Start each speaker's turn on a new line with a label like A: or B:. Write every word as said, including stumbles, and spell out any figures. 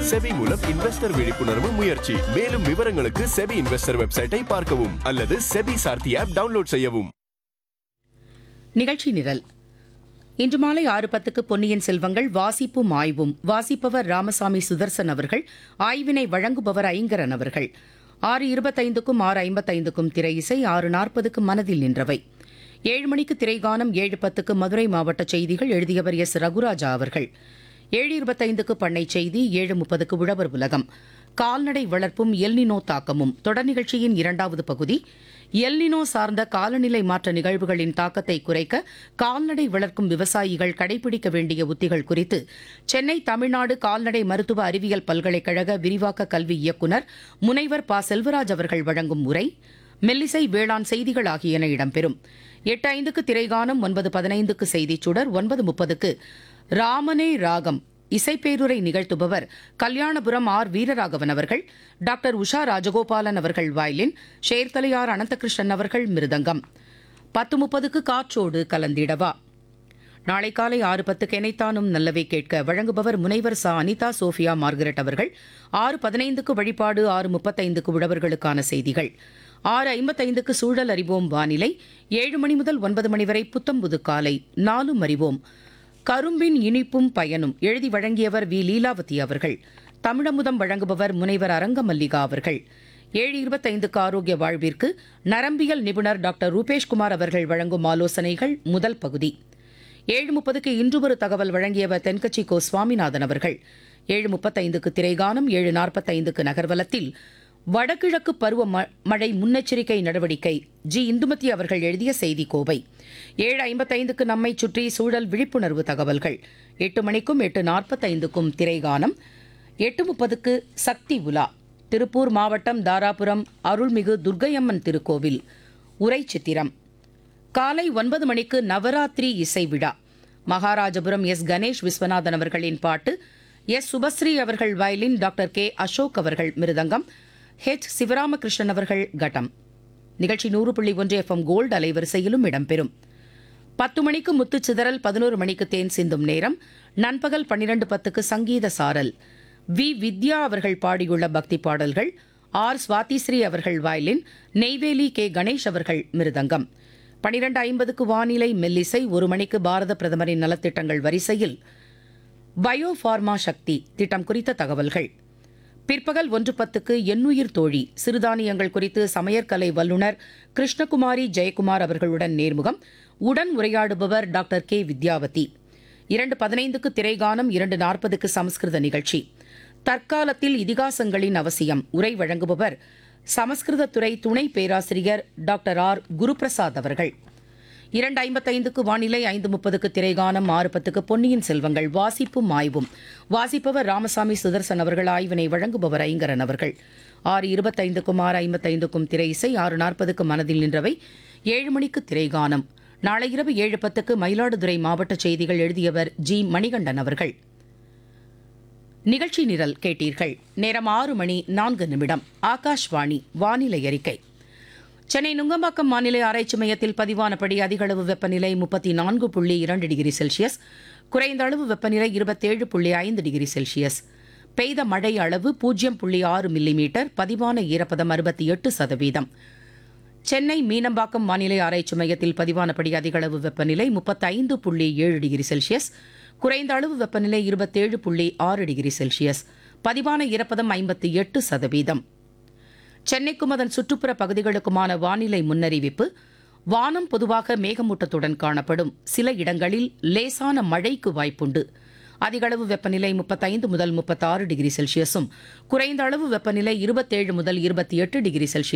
A: SEBI மூலம் investor விழிப்புணர்வு முயற்சி. மேலும் விவரங்களுக்கு செபி இன்வெஸ்டர் வெப்சைட்டை பார்க்கவும் அல்லது செபி சார்த்தி ஆப் டவுன்லோட் செய்யவும்.
B: நிகழ்ச்சி நிரல் இன்று மாலை ஆறு பத்துக்கு பொன்னியின் செல்வங்கள் வாசிப்பும் ஆய்வும். வாசிப்பவர் ராமசாமி சுதர்சன் அவர்கள். ஆய்வினை வழங்குபவர் ஐங்கரன் அவர்கள். ஆறு இருபத்தைந்துக்கும் ஆறு ஐம்பத்தைந்துக்கும் திரை இசை. ஆறு நாற்பதுக்கு மனதில் நின்றவை. ஏழு மணிக்கு திரைகானம். ஏழு பத்துக்கு மதுரை மாவட்ட செய்திகள். எழுதியவர் எஸ் ரகுராஜா அவர்கள். ஏழு இருபத்தைந்துக்கு பண்ணை செய்தி. ஏழு முப்பதுக்கு உழவர் உலகம். கால்நடை வளர்ப்பும் எல்னினோ தாக்கமும் தொடர் நிகழ்ச்சியின் இரண்டாவது பகுதி. எல்னினோ சார்ந்த காலநிலை மாற்ற நிகழ்வுகளின் தாக்கத்தை குறைக்க கால்நடை வளர்க்கும் விவசாயிகள் கடைபிடிக்க வேண்டிய உத்திகள் குறித்து சென்னை தமிழ்நாடு கால்நடை மருத்துவ அறிவியல் பல்கலைக்கழக விரிவாக்க கல்வி இயக்குநர் முனைவர் ப செல்வராஜ் அவர்கள் வழங்கும் உரை. மெல்லிசை, வேளாண் செய்திகள் ஆகியன இடம்பெறும். எட்டு ஐந்துக்கு திரைகானம். ஒன்பது பதினைந்துக்கு செய்திச் சுடர். ஒன்பது முப்பதுக்கு ராமனே ராகம் இசைப்பேருரை நிகழ்த்துபவர் கல்யாணபுரம் ஆர் வீரராகவன் அவர்கள். டாக்டர் உஷா ராஜகோபாலன் அவர்கள் வயலின். ஷேர்தலையார் அனந்தகிருஷ்ணன் அவர்கள் மிருதங்கம். பத்து முப்பதுக்கு காற்றோடு கலந்திடவா. நாளை காலை ஆறு பத்துக்கு எனைத்தானும் நல்லவை கேட்க வழங்குபவர் முனைவர் சா அனிதா சோஃபியா மார்கரெட் அவர்கள். ஆறு பதினைந்துக்கு வழிபாடு. ஆறு முப்பத்தைந்துக்கு உழவர்களுக்கான செய்திகள். ஆறு ஐம்பத்தைந்துக்கு சூழல் அறிவோம் வானிலை. ஏழு மணி முதல் ஒன்பது மணி வரை புத்தம்புது காலை. நாலும் அறிவோம். கரும்பின் இனிப்பும் பயனும் எழுதி வழங்கியவர் வி லீலாவதி அவர்கள். தமிழமுதம் வழங்குபவர் முனைவர் அரங்கமல்லிகா அவர்கள். ஏழு இருபத்தைந்துக்கு ஆரோக்கிய வாழ்விற்கு நரம்பியல் நிபுணர் டாக்டர் ரூபேஷ்குமார் அவர்கள் வழங்கும் ஆலோசனைகள் முதல் பகுதி. ஏழு முப்பதுக்கு இன்று ஒரு தகவல் வழங்கியவர் தென்கட்சி கோ சுவாமிநாதன் அவர்கள். ஏழு முப்பத்தைந்துக்கு திரைகானம். ஏழு நாற்பத்தைந்துக்கு நகர்வலத்தில் வடகிழக்கு பருவ மழை முன்னெச்சரிக்கை நடவடிக்கை ஜி இந்துமதி அவர்கள் எழுதிய செய்தி கோவை. ஏழு ஐம்பத்தைந்துக்கு நம்மை சுற்றி சூழல் விழிப்புணர்வு தகவல்கள். எட்டு மணிக்கும் எட்டு நாற்பத்தைந்துக்கும் திரைகானம். எட்டு முப்பதுக்கு சக்தி உலா. திருப்பூர் மாவட்டம் தாராபுரம் அருள்மிகு துர்க்கையம்மன் திருக்கோவில் உரை சித்திரம். காலை ஒன்பது மணிக்கு நவராத்திரி இசை விழா. மகாராஜபுரம் எஸ் கணேஷ் விஸ்வநாதன் அவர்களின் பாட்டு. எஸ் சுபஸ்ரீ அவர்கள் வயலின். டாக்டர் கே அசோக் அவர்கள் மிருதங்கம். ஹெச் சிவராமகிருஷ்ணன் அவர்கள் கட்டம். நிகழ்ச்சி நூறு புள்ளி ஒன்று எஃப் எம் கோல்டு அலைவரிசையிலும் இடம்பெறும். பத்து மணிக்கு முத்துச்சிதறல். பதினோரு மணிக்கு தேன் சிந்தும் நேரம். நண்பகல் பன்னிரண்டு பத்துக்கு சங்கீத சாரல். வி வித்யா அவர்கள் பாடியுள்ள பக்தி பாடல்கள். ஆர் சுவாதிஸ்ரீ அவர்கள் வயலின். நெய்வேலி கே கணேஷ் அவர்கள் மிருதங்கம். பனிரெண்டு ஐம்பதுக்கு வானிலை மெல்லிசை. ஒரு மணிக்கு பாரத பிரதமரின் நலத்திட்டங்கள் வரிசையில் பயோ ஃபார்மா சக்தி திட்டம் குறித்த தகவல்கள். பிற்பகல் ஒன்று பத்துக்கு எண்ணுயிர் தோழி சிறுதானியங்கள் குறித்து சமையற்கலை வல்லுநர் கிருஷ்ணகுமாரி ஜெயக்குமார் அவர்களுடன் நேர்முகம். உடன் உரையாடுபவர் டாக்டர் கே வித்யாவதி. இரண்டு பதினைந்துக்கு திரைகானம். இரண்டு நாற்பதுக்கு சமஸ்கிருத நிகழ்ச்சி. தற்காலத்தில் இதிகாசங்களின் அவசியம் உரை வழங்குபவர் சமஸ்கிருதத்துறை துணை பேராசிரியர் டாக்டர் ஆர் குருபிரசாத் அவர்கள். இரண்டு ஐம்பத்தைந்துக்கு வானிலை. ஐந்து முப்பதுக்கு திரைகானம். ஆறு பத்துக்கு பொன்னியின் செல்வங்கள் வாசிப்பும் ஆய்வும். வாசிப்பவர் ராமசாமி சுதர்சன் அவர்கள். ஆய்வினை வழங்குபவர் ஐங்கரன் அவர்கள். ஆறு இருபத்தைந்துக்கும் ஆறு ஐம்பத்தைந்துக்கும் திரை இசை. ஆறு நாற்பதுக்கு மனதில் நின்றவை. ஏழு மணிக்கு திரைகானம். நாளை இரவு ஏழு பத்துக்கு மயிலாடுதுறை மாவட்ட செய்திகள். எழுதியவர் ஜி மணிகண்டன் அவர்கள். நிகழ்ச்சி நிரல் கேட்டீர்கள். நேரம் ஆறு மணி நான்கு நிமிடம். ஆகாஷ்வாணி வானிலை அறிக்கை. சென்னை நுங்கம்பாக்கம் வானிலை ஆராய்ச்சி மையத்தில் பதிவானபடி அதிகளவு வெப்பநிலை முப்பத்தி நான்கு புள்ளி இரண்டு டிகிரி செல்சியஸ். குறைந்த அளவு வெப்பநிலை இருபத்தேழு புள்ளி ஐந்து டிகிரி செல்சியஸ். பெய்த மழை அளவு பூஜ்ஜியம் புள்ளி ஆறு மில்லிமீட்டர். பதிவான ஈரப்பதம் அறுபத்தி எட்டு சதவீதம். சென்னை மீனம்பாக்கம் வானிலை ஆராய்ச்சி மையத்தில் பதிவானபடி அதிகளவு வெப்பநிலை முப்பத்தைந்து புள்ளி ஏழு டிகிரி செல்சியஸ். குறைந்த அளவு வெப்பநிலை இருபத்தேழு புள்ளி ஆறு டிகிரி செல்சியஸ். பதிவான ஈரப்பதம் ஐம்பத்தி எட்டு சதவீதம். சென்னைக்கும் அதன் சுற்றுப்புற பகுதிகளுக்குமான வானிலை முன்னறிவிப்பு. வானம் பொதுவாக மேகமூட்டத்துடன் காணப்படும். சில இடங்களில் லேசான மழைக்கு வாய்ப்புண்டு. அதிகளவு வெப்பநிலை முப்பத்தைந்து முதல் முப்பத்தாறு டிகிரி செல்சியஸும் குறைந்த அளவு வெப்பநிலை இருபத்தேழு முதல் இருபத்தி எட்டு டிகிரி செல்சியஸ்